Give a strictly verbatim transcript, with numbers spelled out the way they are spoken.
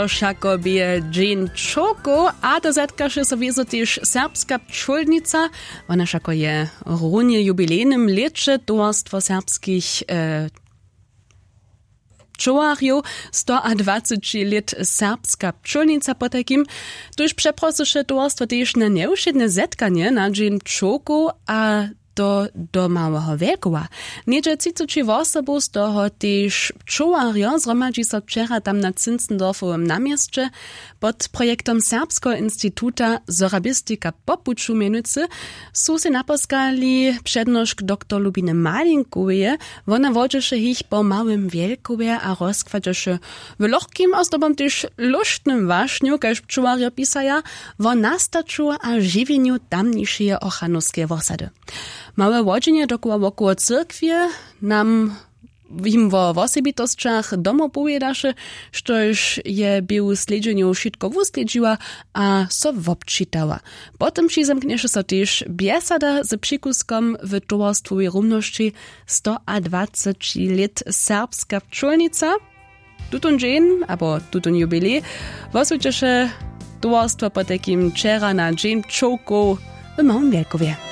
Šako bie Dzień Czoko, a to zetkaše so wieso też serbska pčolnica. Ona šako je runie jubilejnym lecze towarstwo serbskich e, pčołarjów, sto dwadzieścia lat serbska pčolnica po takim. Tuż przeprosyše towarstwo też na nieuszedne zetkanie na Dzień Czoko, a do, do małego wielkowa. Niedzie cicuci osobów z toho też pčołarja zromadzi so wczera tam na Zinzendorfowym namieście pod projektom Serbskiego Instytuta Zorabistika Popuču mienicy su se naposkali przednoszk dr Lubiny Malinkowie. Ona wodzisze ich po małym wielkowie a rozkwadzisze w lohkim ozdobom też luštnym waśniu, kaž pčołarja pisaja, wo nastaczu a żywieniu tamniejszej ochanowskie osady. Małe wodzenie dokoła wokoło cyrkwie nam im wo osobitosťach domo powiedaše, štož je był sledźeniu šitko wusledžiła a so wobčitała. Potem si zamknieše so też biesada z przykuskom w towarstwowej równości sto dwadzieścia lat serbska pčolnica. Tutun dzień, abo tutun jubilej, wosudźeše towarstwo po takim wczera na Dzień Czoko w Małym Wielkowie.